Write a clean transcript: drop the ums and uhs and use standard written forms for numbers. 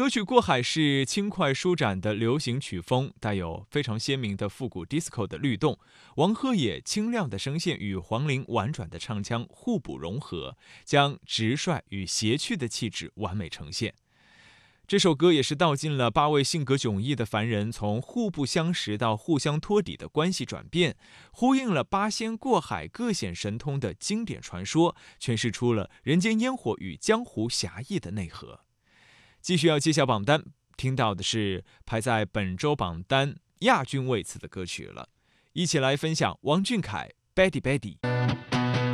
歌曲《过海》是轻快舒展的流行曲风，带有非常鲜明的复古 disco 的律动。王鹤野清亮的声线与黄龄婉转的唱腔互补融合，将直率与邪趣的气质完美呈现。这首歌也是道尽了8位性格迥异的凡人从互不相识到互相托底的关系转变，呼应了八仙过海各显神通的经典传说，诠释出了人间烟火与江湖侠义的内核。继续要揭晓榜单，听到的是排在本周榜单亚军位次的歌曲了，一起来分享王俊凯《Betty Betty》。